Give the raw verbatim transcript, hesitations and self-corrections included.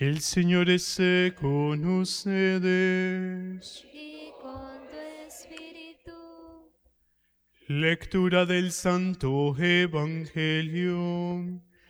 El Señor esté con ustedes. Y con tu espíritu. Lectura del Santo Evangelio